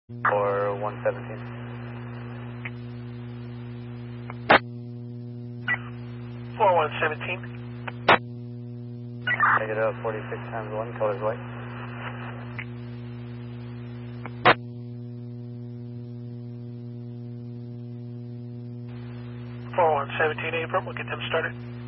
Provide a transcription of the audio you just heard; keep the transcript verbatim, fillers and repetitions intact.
Or one seventeen. four one seventeen. Take it up, forty-six times one, colors white. four one seventeen Abram, we'll get them started.